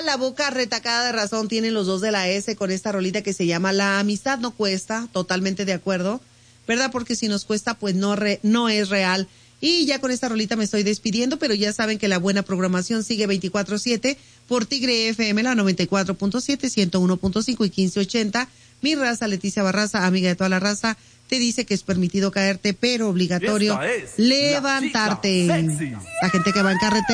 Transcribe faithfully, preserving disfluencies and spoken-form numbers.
la boca retacada de razón tienen los dos de la S con esta rolita que se llama La amistad no cuesta, totalmente de acuerdo, ¿verdad? Porque si nos cuesta, pues no re, no es real. Y ya con esta rolita me estoy despidiendo, pero ya saben que la buena programación sigue veinticuatro siete por Tigre F M, la noventa y cuatro punto siete, ciento uno punto cinco y quince ochenta. Mi raza, Leticia Barraza, amiga de toda la raza, te dice que es permitido caerte, pero obligatorio levantarte. La, la gente que va en carretera